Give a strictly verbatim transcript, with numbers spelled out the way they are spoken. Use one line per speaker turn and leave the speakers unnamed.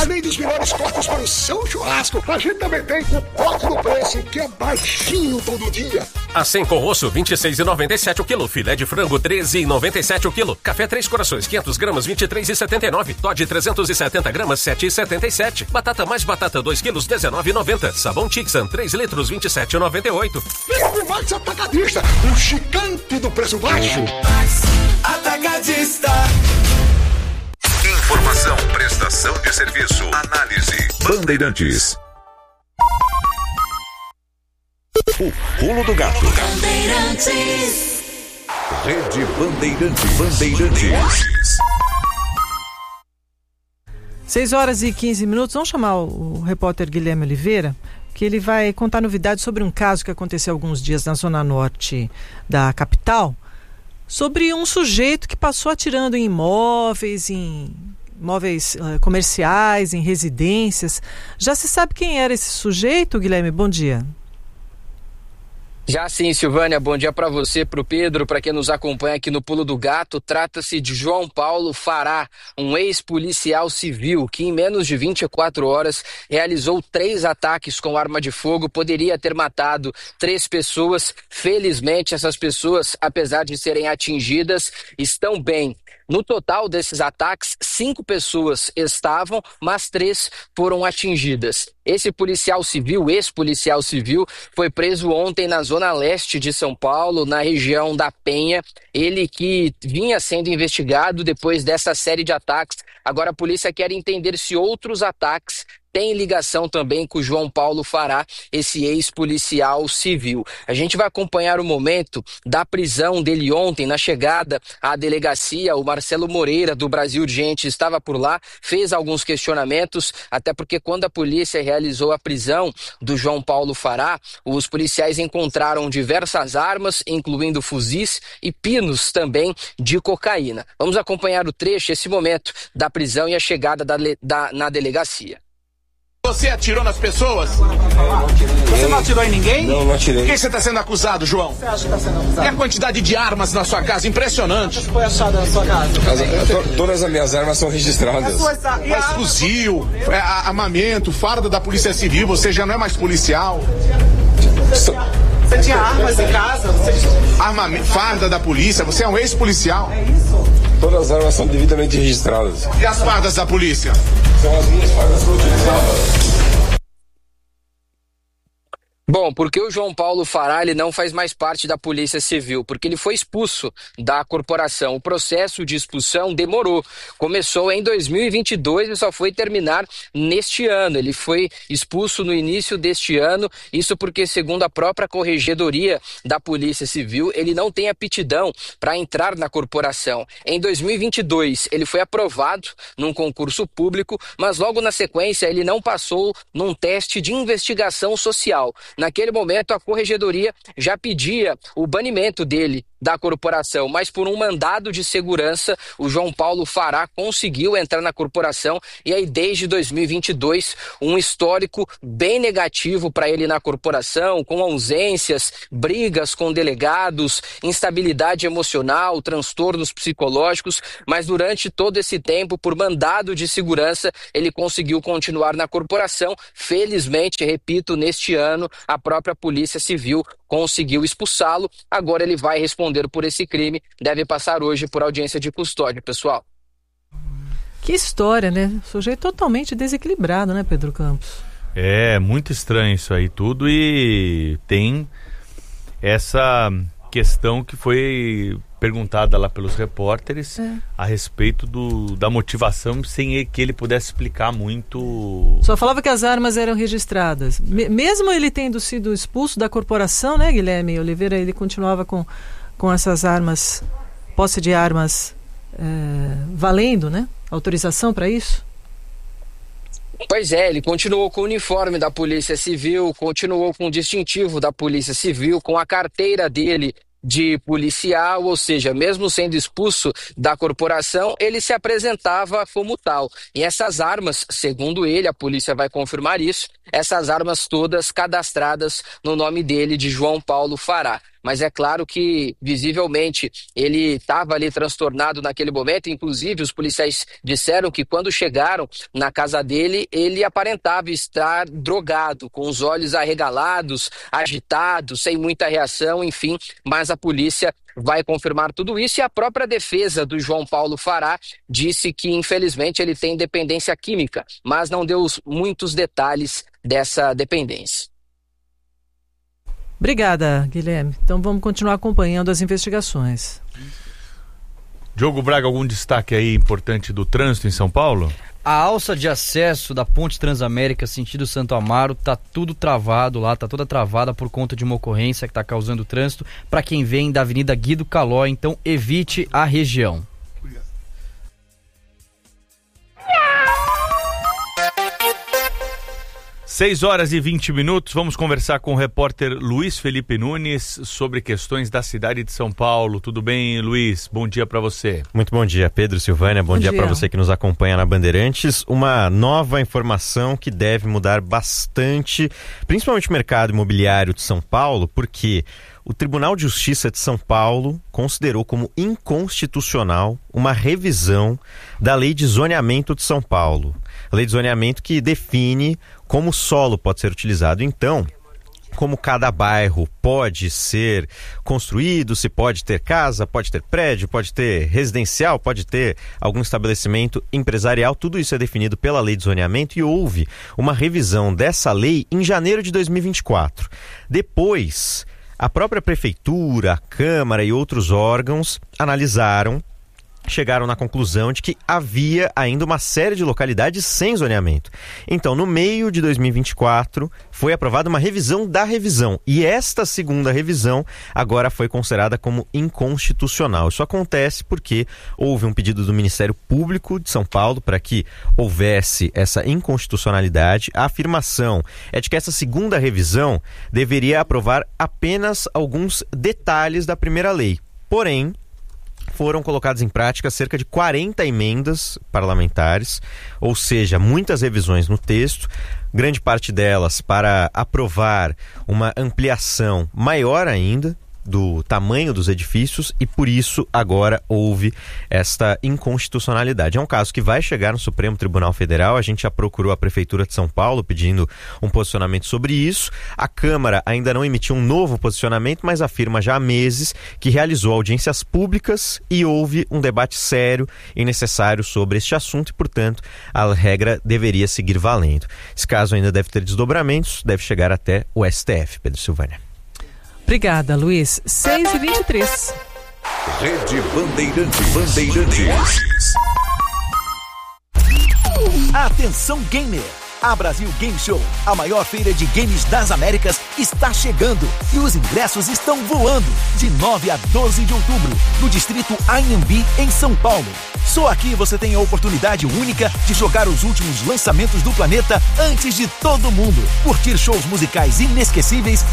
Além dos melhores cortes para o seu churrasco, a gente também tem o corte do preço, que é baixinho todo dia.
Assim com osso, vinte e seis reais e noventa e sete centavos o quilo. Filé de frango, treze reais e noventa e sete centavos o quilo. Café Três Corações, quinhentas gramas, vinte e três reais e setenta e nove centavos. Todd, trezentas e setenta gramas, sete reais e setenta e sete centavos. Batata mais batata, dois quilos, dezenove reais e noventa centavos. Sabão Tixan, três litros, vinte e sete reais e noventa e oito centavos.
E Max Atacadista, o gigante do preço baixo.
Atacadista.
Informação, prestação de serviço, análise. Bandeirantes. O pulo do gato.
Bandeirantes.
Rede Bandeirantes. Bandeirantes.
seis horas e quinze minutos. Vamos chamar o, o repórter Guilherme Oliveira, que ele vai contar novidades sobre um caso que aconteceu há alguns dias na zona norte da capital, sobre um sujeito que passou atirando em imóveis, em imóveis uh, comerciais, em residências. Já se sabe quem era esse sujeito, Guilherme? Bom dia.
Já sim, Silvânia, bom dia para você, para o Pedro, para quem nos acompanha aqui no Pulo do Gato. Trata-se de João Paulo Fará, um ex-policial civil que em menos de vinte e quatro horas realizou três ataques com arma de fogo, poderia ter matado três pessoas. Felizmente, essas pessoas, apesar de serem atingidas, estão bem. No total desses ataques, cinco pessoas estavam, mas três foram atingidas. Esse policial civil, ex-policial civil, foi preso ontem na zona leste de São Paulo, na região da Penha. Ele que vinha sendo investigado depois dessa série de ataques. Agora a polícia quer entender se outros ataques tem ligação também com o João Paulo Fará, esse ex-policial civil. A gente vai acompanhar o momento da prisão dele ontem, na chegada à delegacia. O Marcelo Moreira, do Brasil Urgente, estava por lá, fez alguns questionamentos, até porque quando a polícia realizou a prisão do João Paulo Fará, os policiais encontraram diversas armas, incluindo fuzis e pinos também de cocaína. Vamos acompanhar o trecho, esse momento da prisão e a chegada da, da, na delegacia.
Você atirou nas pessoas?
Você não atirou em ninguém?
Não, não atirei. Por que você está sendo acusado, João?
Você acha que está sendo acusado?
E a quantidade de armas na sua casa? Impressionante.
Quantas foi achada na sua casa?
As, to, todas as minhas armas são registradas.
Mas fuzil, é, armamento, farda da Polícia Civil, você já não é mais policial.
Você tinha armas em casa? Você...
Armamento, farda da polícia, você é um ex-policial.
É isso?
Todas as armas são devidamente registradas.
E as fardas da polícia?
São as minhas fardas que eu utilizava.
Bom, porque o João Paulo Fará ele não faz mais parte da Polícia Civil, porque ele foi expulso da corporação. O processo de expulsão demorou. Começou em dois mil e vinte e dois e só foi terminar neste ano. Ele foi expulso no início deste ano, isso porque, segundo a própria Corregedoria da Polícia Civil, ele não tem aptidão para entrar na corporação. Em dois mil e vinte e dois, ele foi aprovado num concurso público, mas logo na sequência ele não passou num teste de investigação social. Naquele momento, a Corregedoria já pedia o banimento dele da corporação, mas por um mandado de segurança, o João Paulo Fará conseguiu entrar na corporação e aí desde dois mil e vinte e dois, um histórico bem negativo para ele na corporação, com ausências, brigas com delegados, instabilidade emocional, transtornos psicológicos, mas durante todo esse tempo, por mandado de segurança, ele conseguiu continuar na corporação. Felizmente, repito, neste ano, a própria Polícia Civil conseguiu expulsá-lo. Agora ele vai responder por esse crime, deve passar hoje por audiência de custódia, pessoal.
Que história, né? Sujeito totalmente desequilibrado, né, Pedro Campos?
É, muito estranho isso aí tudo, e tem essa questão que foi perguntada lá pelos repórteres é. a respeito do, da motivação, sem que ele pudesse explicar muito.
Só falava que as armas eram registradas. Me, mesmo ele tendo sido expulso da corporação, né, Guilherme Oliveira, ele continuava com, com essas armas, posse de armas é, valendo, né? Autorização para isso?
Pois é, ele continuou com o uniforme da Polícia Civil, continuou com o distintivo da Polícia Civil, com a carteira dele de policial, ou seja, mesmo sendo expulso da corporação, ele se apresentava como tal. E essas armas, segundo ele, a polícia vai confirmar isso, essas armas todas cadastradas no nome dele, de João Paulo Fará. mas é claro que visivelmente ele estava ali transtornado naquele momento. Inclusive os policiais disseram que quando chegaram na casa dele, ele aparentava estar drogado, com os olhos arregalados, agitado, sem muita reação, enfim, mas a polícia vai confirmar tudo isso, e a própria defesa do João Paulo Fará disse que infelizmente ele tem dependência química, mas não deu muitos detalhes dessa dependência.
Obrigada, Guilherme. Então vamos continuar acompanhando as investigações.
Diogo Braga, algum destaque aí importante do trânsito em São Paulo?
A alça de acesso da Ponte Transamérica sentido Santo Amaro tá tudo travado lá, tá toda travada por conta de uma ocorrência que tá causando trânsito para quem vem da Avenida Guido Calói, então evite a região.
seis horas e vinte minutos, vamos conversar com o repórter Luiz Felipe Nunes sobre questões da cidade de São Paulo. Tudo bem, Luiz? Bom dia para você.
Muito bom dia, Pedro, Silvânia. Bom, bom dia, dia. para você que nos acompanha na Bandeirantes. Uma nova informação que deve mudar bastante, principalmente o mercado imobiliário de São Paulo, porque o Tribunal de Justiça de São Paulo considerou como inconstitucional uma revisão da Lei de Zoneamento de São Paulo. A Lei de Zoneamento que define como o solo pode ser utilizado. Então, como cada bairro pode ser construído, se pode ter casa, pode ter prédio, pode ter residencial, pode ter algum estabelecimento empresarial, tudo isso é definido pela Lei de Zoneamento, e houve uma revisão dessa lei em janeiro de dois mil e vinte e quatro. Depois, a própria Prefeitura, a Câmara e outros órgãos analisaram, chegaram na conclusão de que havia ainda uma série de localidades sem zoneamento. Então, no meio de dois mil e vinte e quatro, foi aprovada uma revisão da revisão. E esta segunda revisão agora foi considerada como inconstitucional. Isso acontece porque houve um pedido do Ministério Público de São Paulo para que houvesse essa inconstitucionalidade. A afirmação é de que essa segunda revisão deveria aprovar apenas alguns detalhes da primeira lei. Porém, foram colocadas em prática cerca de quarenta emendas parlamentares, ou seja, muitas revisões no texto, grande parte delas para aprovar uma ampliação maior ainda do tamanho dos edifícios, e por isso agora houve esta inconstitucionalidade. É um caso que vai chegar no Supremo Tribunal Federal. A gente já procurou a Prefeitura de São Paulo pedindo um posicionamento sobre isso. A Câmara ainda não emitiu um novo posicionamento, mas afirma já há meses que realizou audiências públicas e houve um debate sério e necessário sobre este assunto, e, portanto, a regra deveria seguir valendo. Esse caso ainda deve ter desdobramentos, deve chegar até o S T F, Pedro Silvânia.
Obrigada, Luiz. seis e vinte e três.
Rede Bandeirantes. Bandeirantes.
Atenção, gamer! A Brasil Game Show, a maior feira de games das Américas, está chegando e os ingressos estão voando. De nove a doze de outubro, no distrito Anhembi, em São Paulo. Só aqui você tem a oportunidade única de jogar os últimos lançamentos do planeta antes de todo mundo. Curtir shows musicais inesquecíveis